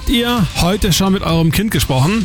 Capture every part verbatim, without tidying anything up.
Habt ihr heute schon mit eurem Kind gesprochen?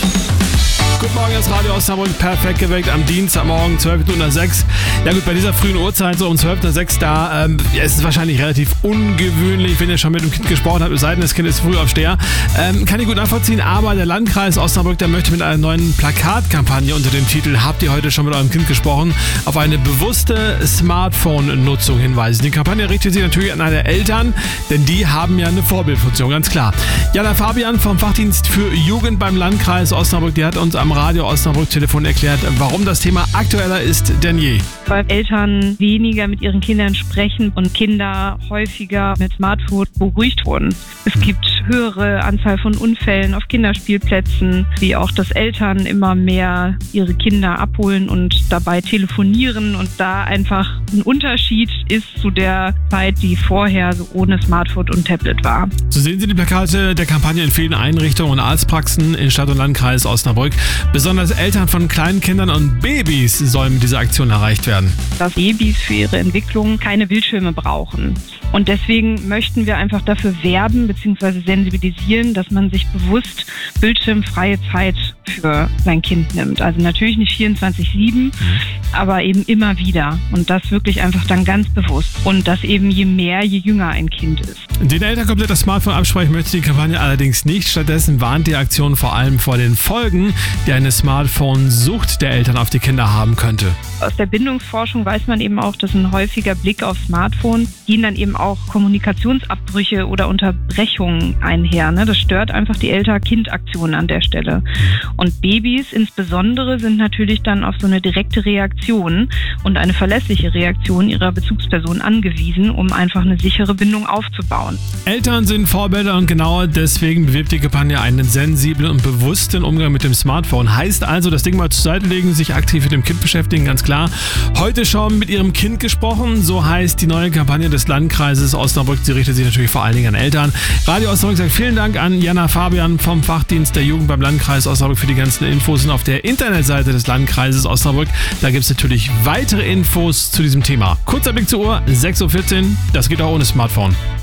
Guten Morgen, das Radio Osnabrück, perfekt geweckt am Dienstagmorgen, zwölf Minuten nach sechs. Ja gut, bei dieser frühen Uhrzeit, so um zwölf nach sechs, da ähm, ja, ist es wahrscheinlich relativ ungewöhnlich, wenn ihr schon mit dem Kind gesprochen habt, es sei denn, das Kind ist Frühaufsteher. Ähm, kann ich gut nachvollziehen, aber der Landkreis Osnabrück, der möchte mit einer neuen Plakatkampagne unter dem Titel "Habt ihr heute schon mit eurem Kind gesprochen?" auf eine bewusste Smartphone-Nutzung hinweisen. Die Kampagne richtet sich natürlich an alle Eltern, denn die haben ja eine Vorbildfunktion, ganz klar. Jana Fabian vom Fachdienst für Jugend beim Landkreis Osnabrück, die hat uns am Radio Osnabrück Telefon erklärt, warum das Thema aktueller ist denn je. Weil Eltern weniger mit ihren Kindern sprechen und Kinder häufiger mit Smartphone beruhigt wurden. Es gibt höhere Anzahl von Unfällen auf Kinderspielplätzen, wie auch, dass Eltern immer mehr ihre Kinder abholen und dabei telefonieren und da einfach ein Unterschied ist zu der Zeit, die vorher so ohne Smartphone und Tablet war. So sehen Sie die Plakate der Kampagne in vielen Einrichtungen und Arztpraxen in Stadt und Landkreis Osnabrück. Besonders Eltern von kleinen Kindern und Babys sollen mit dieser Aktion erreicht werden. Dass Babys für ihre Entwicklung keine Bildschirme brauchen. Und deswegen möchten wir einfach dafür werben bzw. sensibilisieren, dass man sich bewusst bildschirmfreie Zeit für sein Kind nimmt. Also natürlich nicht vierundzwanzig sieben, mhm. aber eben immer wieder. Und das wirklich einfach dann ganz bewusst. Und das eben je mehr, je jünger ein Kind ist. Den Eltern komplett das Smartphone absprechen möchte die Kampagne allerdings nicht. Stattdessen warnt die Aktion vor allem vor den Folgen, die eine Smartphone-Sucht der Eltern auf die Kinder haben könnte. Aus der Bindungsforschung weiß man eben auch, dass ein häufiger Blick auf Smartphone gehen dann eben auch Kommunikationsabbrüche oder Unterbrechungen einher. Ne? Das stört einfach die Elter-Kind-Aktion an der Stelle. Und Babys insbesondere sind natürlich dann auf so eine direkte Reaktion und eine verlässliche Reaktion ihrer Bezugsperson angewiesen, um einfach eine sichere Bindung aufzubauen. Eltern sind Vorbilder und genau deswegen bewirbt die Kampagne einen sensiblen und bewussten Umgang mit dem Smartphone. Heißt also, das Ding mal zur Seite legen, sich aktiv mit dem Kind beschäftigen, ganz klar. Heute schon mit ihrem Kind gesprochen, so heißt die neue Kampagne des Landkreises Osnabrück. Sie richtet sich natürlich vor allen Dingen an Eltern. Radio Osnabrück sagt vielen Dank an Jana Fabian vom Fachdienst der Jugend beim Landkreis Osnabrück für die ganzen Infos. Und auf der Internetseite des Landkreises Osnabrück, da gibt es natürlich weitere Infos zu diesem Thema. Kurzer Blick zur Uhr, sechs Uhr vierzehn, das geht auch ohne Smartphone.